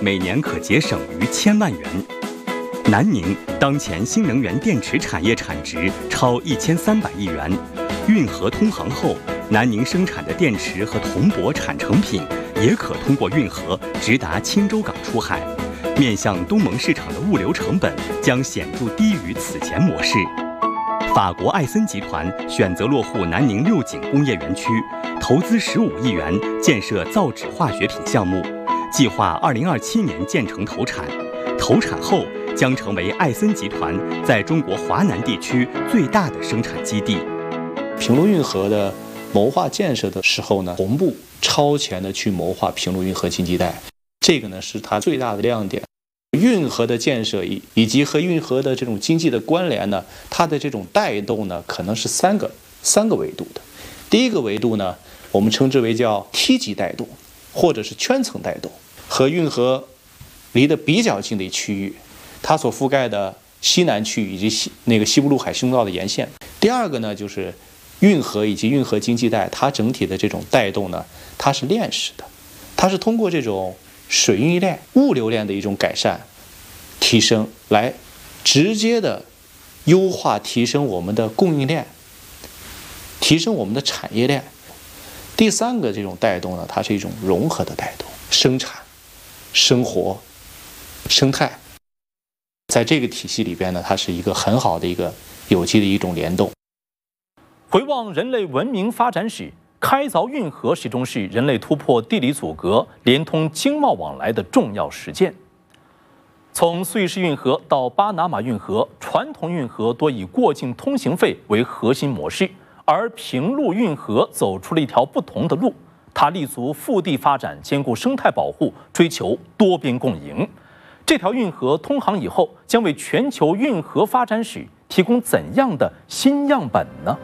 每年可节省逾1000万元。南宁当前新能源电池产业产值超1300亿元。运河通航后，南宁生产的电池和铜箔产成品也可通过运河直达青州港出海，面向东盟市场的物流成本将显著低于此前模式。法国艾森集团选择落户南宁六井工业园区，投资15亿元建设造纸化学品项目，计划2027年建成投产。投产后将成为艾森集团在中国华南地区最大的生产基地。 平陆运河的谋划建设的时候呢，同步超前的去谋划平陆运河经济带，这个呢是它最大的亮点。运河的建设以及和运河的这种经济的关联呢，它的这种带动呢，可能是三个维度的。第一个维度呢，我们称之为叫梯级带动，或者是圈层带动，和运河离得比较近的区域，它所覆盖的西南区域以及西部陆海通道的沿线。第二个呢，就是运河以及运河经济带，它整体的这种带动呢，它是链式的，它是通过这种水运链、物流链的一种改善、提升，来直接的优化、提升我们的供应链，提升我们的产业链。第三个这种带动呢，它是一种融合的带动，生产、生活、生态，在这个体系里边呢，它是一个很好的一个有机的一种联动。 回望人类文明发展史，开凿运河始终是人类突破地理阻隔、连通经贸往来的重要实践。从苏伊士运河到巴拿马运河，传统运河多以过境通行费为核心模式，而平陆运河走出了一条不同的路。它立足腹地发展，兼顾生态保护，追求多边共赢。这条运河通航以后，将为全球运河发展史提供怎样的新样本呢？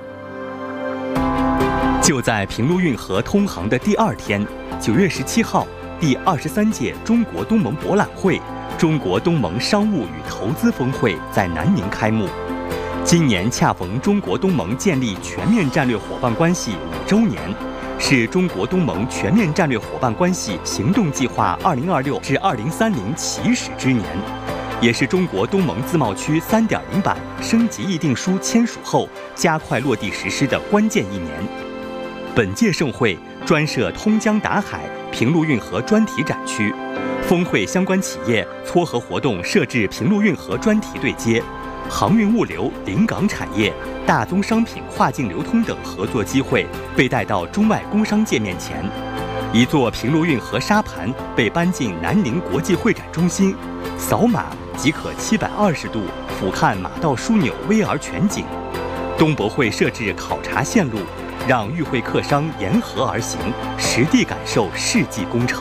就在平陆运河通航的第2天，9月17号，第23届中国东盟博览会、中国东盟商务与投资峰会在南宁开幕。今年恰逢中国东盟建立全面战略伙伴关系5周年，是中国东盟全面战略伙伴关系行动计划2026至2030起始之年，也是中国东盟自贸区3.0版升级议定书签署后加快落地实施的关键一年。本届盛会专设通江达海平陆运河专题展区，峰会相关企业撮合活动设置平陆运河专题对接，航运物流、临港产业、大宗商品跨境流通等合作机会被带到中外工商界面前。一座平陆运河沙盘被搬进南宁国际会展中心，扫码即可720度俯瞰马道枢纽巍峨全景。东博会设置考察线路，让与会客商沿河而行，实地感受世纪工程。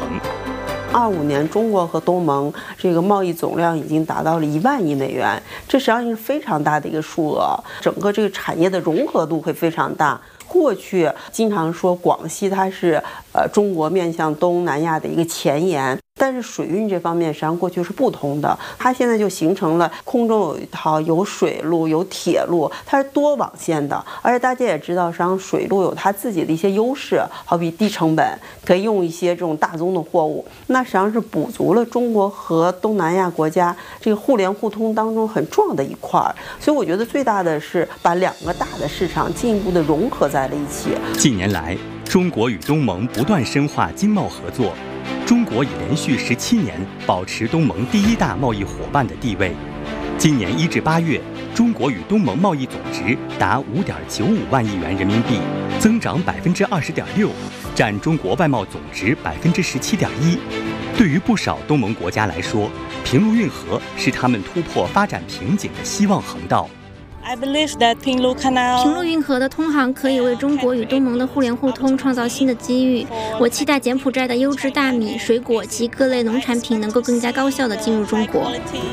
25年，中国和东盟这个贸易总量已经达到了1万亿美元，这实际上是非常大的一个数额，整个这个产业的融合度会非常大。过去经常说广西它是中国面向东南亚的一个前沿，但是水运这方面实际上过去是不通的，它现在就形成了空中有一套，有水路有铁路，它是多网线的。而且大家也知道，实际上水路有它自己的一些优势，好比低成本，可以用一些这种大宗的货物，那实际上是补足了中国和东南亚国家这个互联互通当中很重要的一块。所以我觉得最大的是把2个大的市场进一步的融合在了一起。 近年来，中国与东盟不断深化经贸合作，中国已连续17年保持东盟第1大贸易伙伴的地位。今年1至8月，中国与东盟贸易总值达5.95万亿元人民币，增长20.6%，占中国外贸总值17.1%。对于不少东盟国家来说，平陆运河是他们突破发展瓶颈的希望航道。 平陆运河的通航可以为中国与东盟的互联互通创造新的机遇。我期待柬埔寨的优质大米、水果及各类农产品能够更加高效地进入中国。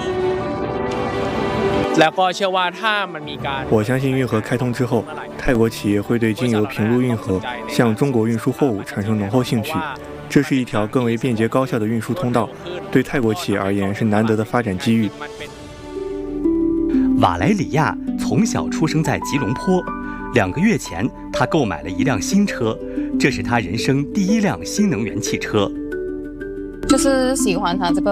我相信运河开通之后，泰国企业会对经由平陆运河向中国运输货物产生浓厚兴趣。这是一条更为便捷高效的运输通道，对泰国企业而言是难得的发展机遇。 瓦莱里亚从小出生在吉隆坡，2个月前他购买了一辆新车，这是他人生第1辆新能源汽车。 就是喜欢它这个